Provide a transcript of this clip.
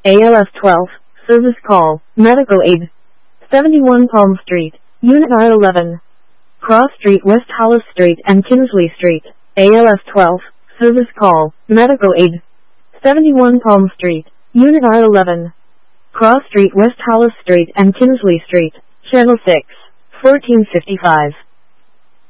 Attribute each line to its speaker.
Speaker 1: ALF 12, Service Call, Medical Aid. 71 Palm Street, Unit R11. Cross Street, West Hollis Street and Kinsley Street. ALF 12, Service Call, Medical Aid. 71 Palm Street, Unit R11. Cross Street, West Hollis Street and Kinsley Street. Channel 6, 1455.